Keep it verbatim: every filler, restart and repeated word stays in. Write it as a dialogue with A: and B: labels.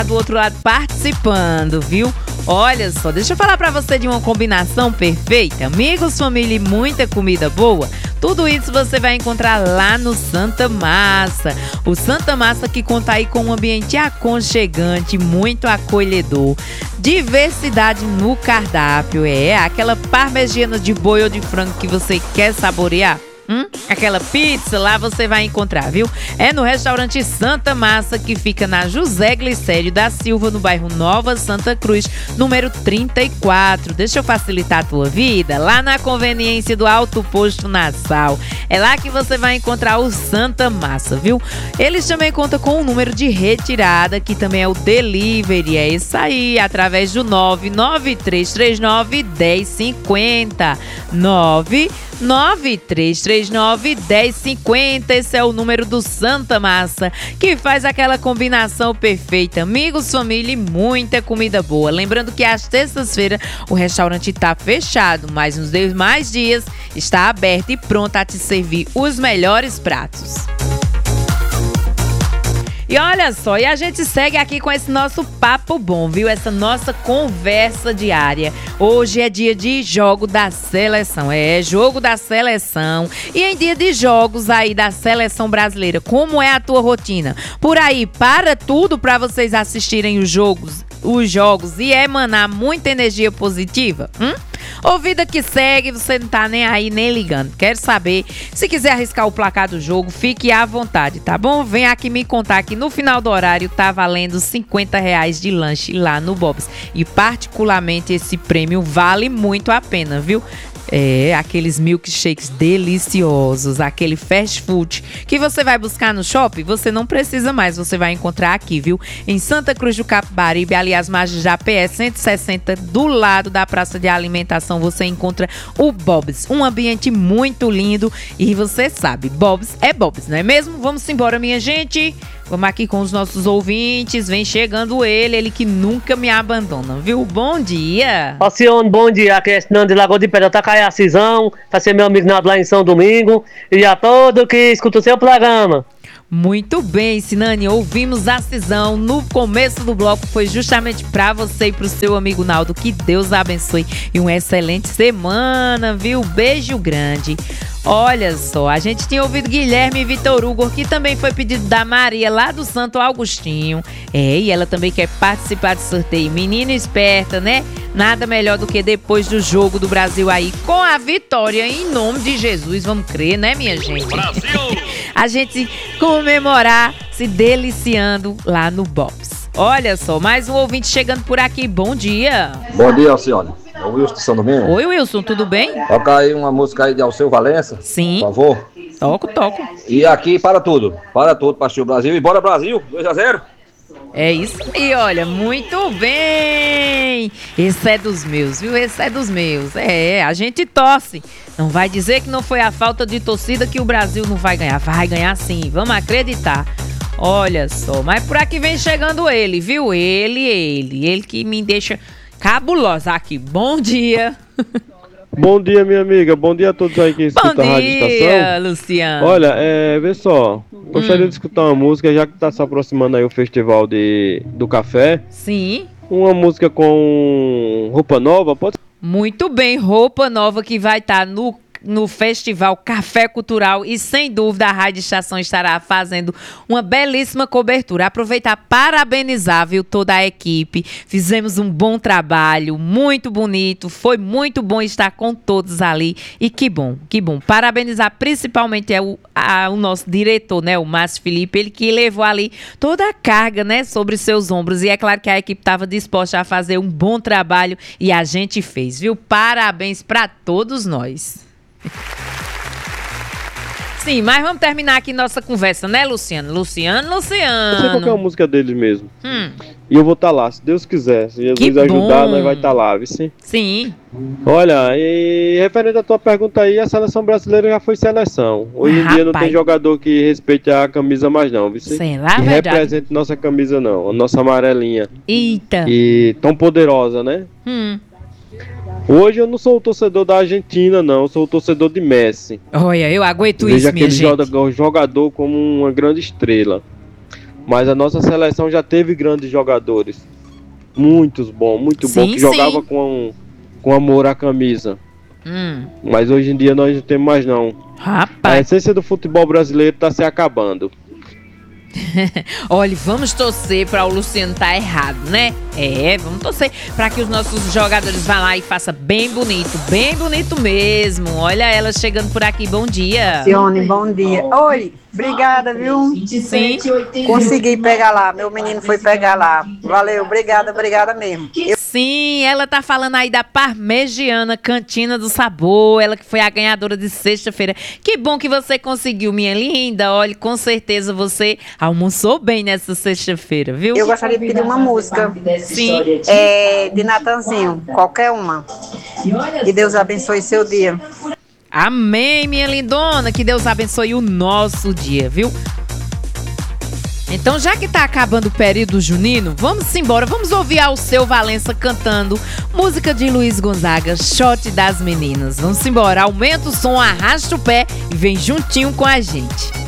A: do outro lado participando, viu? Olha só, deixa eu falar pra você de uma combinação perfeita. Amigos, família e muita comida boa. Tudo isso você vai encontrar lá no Santa Massa. O Santa Massa que conta aí com um ambiente aconchegante, muito acolhedor. Diversidade no cardápio, é aquela parmegiana de boi ou de frango que você quer saborear. Hum? Aquela pizza lá você vai encontrar, viu? É no restaurante Santa Massa, que fica na José Glicério da Silva, no bairro Nova Santa Cruz, número trinta e quatro. Deixa eu facilitar a tua vida, lá na conveniência do Alto Posto Nassau. É lá que você vai encontrar o Santa Massa, viu? Eles também contam com um número de retirada, que também é o delivery. É isso aí, através do nove nove três três nove, um zero cinco zero. nove nove três três nove, um zero cinco zero. Esse é o número do Santa Massa, que faz aquela combinação perfeita. Amigos, família e muita comida boa. Lembrando que às terças-feiras o restaurante está fechado, mas nos demais dias está aberto e pronto a te servir os melhores pratos. E olha só, e a gente segue aqui com esse nosso papo bom, viu? Essa nossa conversa diária. Hoje é dia de jogo da seleção. É, jogo da seleção. E em dia de jogos aí da seleção brasileira, como é a tua rotina? Por aí, para tudo para vocês assistirem os jogos, os jogos e emanar muita energia positiva? Hum? Ou vida que segue, você não tá nem aí, nem ligando. Quero saber, se quiser arriscar o placar do jogo, fique à vontade, tá bom? Vem aqui me contar que no final do horário tá valendo cinquenta reais de lanche lá no Bob's. E particularmente esse prêmio vale muito a pena, viu? É, aqueles milkshakes deliciosos, aquele fast food que você vai buscar no shopping, você não precisa mais, você vai encontrar aqui, viu? Em Santa Cruz do Capibaribe, ali às margens da P S cento e sessenta, do lado da praça de alimentação, você encontra o Bob's, um ambiente muito lindo e você sabe, Bob's é Bob's, não é mesmo? Vamos embora, minha gente. Vamos aqui com os nossos ouvintes. Vem chegando ele, ele que nunca me abandona, viu? Bom dia.
B: Alcione, bom dia. Aqui é Sinano de Lagoa de Pedra, Tacaia, Cisão. Vai ser meu amigo Naldo lá em São Domingo. E a todo que escuta o seu programa.
A: Muito bem, Sinane, ouvimos a Cisão no começo do bloco, foi justamente para você e pro seu amigo Naldo, que Deus abençoe e uma excelente semana, viu? Beijo grande. Olha só, a gente tinha ouvido Guilherme e Vitor Hugo, que também foi pedido da Maria, lá do Santo Agostinho. É, e ela também quer participar do sorteio. Menina esperta, né? Nada melhor do que depois do jogo do Brasil aí, com a vitória, em nome de Jesus, vamos crer, né, minha gente? Brasil! A gente comemorar, se deliciando lá no Bob's. Olha só, mais um ouvinte chegando por aqui, bom dia.
C: Bom dia, Alcione. É o Wilson de São Domingo.
A: Oi, Wilson, tudo bem?
C: Toca aí uma música aí de Alceu Valença.
A: Sim.
C: Por favor.
A: Toco, toco.
C: E aqui para tudo. Para tudo, partiu o Brasil. E bora Brasil, dois a zero.
A: É isso aí, olha, muito bem. Esse é dos meus, viu? Esse é dos meus. É, a gente torce. Não vai dizer que não foi a falta de torcida que o Brasil não vai ganhar. Vai ganhar sim, vamos acreditar. Olha só, mas por aqui vem chegando ele, viu? Ele, ele, ele que me deixa cabulosa aqui. Bom dia.
D: Bom dia, minha amiga. Bom dia a todos aí que escutam a Rádio Estação.
A: Bom dia, Luciano.
D: Olha, é, vê só. Gostaria hum. de escutar uma música, já que tá se aproximando aí o Festival de, do Café.
A: Sim.
D: Uma música com roupa nova, pode?
A: Muito bem, roupa nova que vai estar tá no no Festival Café Cultural e sem dúvida a Rádio Estação estará fazendo uma belíssima cobertura. Aproveitar, parabenizar, viu, toda a equipe. Fizemos um bom trabalho, muito bonito, foi muito bom estar com todos ali e que bom, que bom. Parabenizar principalmente é o, a, o nosso diretor, né, o Márcio Felipe, ele que levou ali toda a carga, né, sobre seus ombros e é claro que a equipe estava disposta a fazer um bom trabalho e a gente fez, viu? Parabéns para todos nós. Sim, mas vamos terminar aqui nossa conversa, né, Luciano? Luciano, Luciano.
D: Eu sei qual que é a música deles mesmo.
A: Hum.
D: E eu vou estar tá lá, se Deus quiser. Se Jesus
A: que
D: ajudar,
A: bom.
D: Nós vai estar tá lá, viu? Sim.
A: Sim.
D: Olha, e referente à tua pergunta aí, a seleção brasileira já foi seleção. Hoje em
A: Rapaz.
D: dia não tem jogador que respeite a camisa mais não, viu?
A: Será,
D: que
A: verdade?
D: represente nossa camisa não, a nossa amarelinha.
A: Eita.
D: E tão poderosa, né?
A: Hum.
D: Hoje eu não sou o torcedor da Argentina, não. Eu sou o torcedor de Messi.
A: Olha, eu aguento
D: Vejo
A: isso, minha
D: aquele
A: gente.
D: jogador, jogador como uma grande estrela. Mas a nossa seleção já teve grandes jogadores. Muitos bons, muito
A: Sim,
D: bons, que
A: sim.
D: jogava com, com amor à camisa.
A: Hum,
D: Mas hoje em dia nós não temos mais não. A
A: rapaz.
D: essência do futebol brasileiro está se acabando.
A: Olha, vamos torcer para o Luciano tá errado, né? É, vamos torcer para que os nossos jogadores vá lá e faça bem bonito, bem bonito mesmo. Olha ela chegando por aqui, bom dia.
E: Sione, bom dia. Oi, obrigada, viu?
A: Sim.
E: Consegui pegar lá, meu menino foi pegar lá. Valeu, obrigada, obrigada mesmo. Eu
A: Sim, ela tá falando aí da Parmegiana Cantina do Sabor, ela que foi a ganhadora de sexta-feira. Que bom que você conseguiu, minha linda. Olha, com certeza você almoçou bem nessa sexta-feira, viu?
E: Eu gostaria de pedir uma música.
A: Sim.
E: É, de Natanzinho, qualquer uma. Que Deus abençoe seu dia.
A: Amém, minha lindona. Que Deus abençoe o nosso dia, viu? Então, já que tá acabando o período junino, vamos embora. Vamos ouvir Alceu Valença cantando música de Luiz Gonzaga, Shot das Meninas. Vamos embora. Aumenta o som, arrasta o pé e vem juntinho com a gente.